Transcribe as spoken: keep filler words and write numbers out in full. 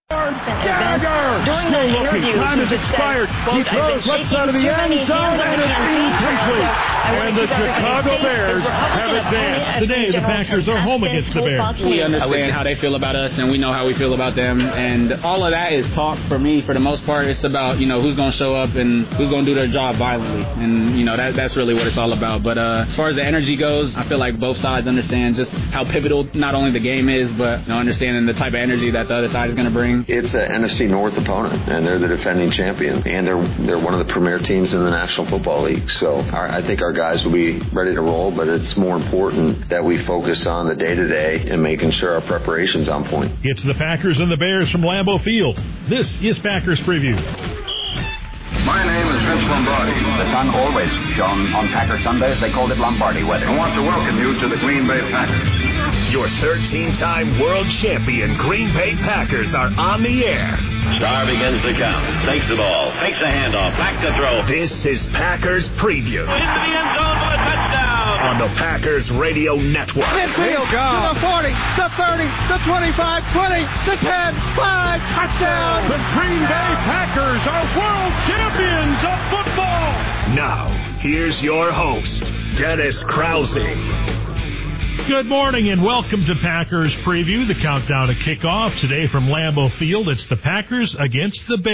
Gallagher! During that interview, time has expired. He throws left side of the end zone, and it's incomplete. And the Chicago Bears have advanced. Today, the Packers are home against the Bears. We understand how they feel about us, and we know how we feel about them. And all of that is talk for me. For the most part, it's about, you know, who's going to show up and who's going to do their job violently. And, you know, that that's really what it's all about. But uh, as far as the energy goes, I feel like both sides understand just how pivotal not only the game is, but, you know, understanding the type of energy that the other side is going to bring. It's an N F C North opponent, and they're the defending champion, and they're they're one of the premier teams in the National Football League. So our, I think our guys will be ready to roll, but it's more important that we focus on the day-to-day and making sure our preparation's on point. It's the Packers and the Bears from Lambeau Field. This is Packers Preview. My name is Vince Lombardi. The sun always shone on Packer Sundays. They called it Lombardi weather. I want to welcome you to the Green Bay Packers. Your thirteen-time world champion Green Bay Packers are on the air. Star begins to count. Takes the ball. Takes the handoff. Back to throw. This is Packers Preview. Into the end zone for a touchdown. On the Packers Radio Network. Midfield to the forty, the thirty, the twenty-five, twenty, the ten, five, touchdown. The Green Bay Packers are world champions of football. Now, here's your host, Dennis Krause. Good morning and welcome to Packers Preview, the countdown to kickoff. Today from Lambeau Field, it's the Packers against the Bears.